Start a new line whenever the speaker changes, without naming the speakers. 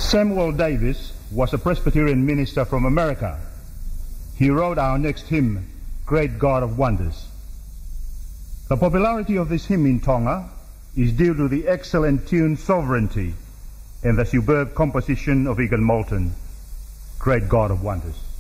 Samuel Davis was a Presbyterian minister from America. He wrote our next hymn, Great God of Wonders. The popularity of this hymn in Tonga is due to the excellent tune Sovereignty and the superb composition of Egan Moulton, Great God of Wonders.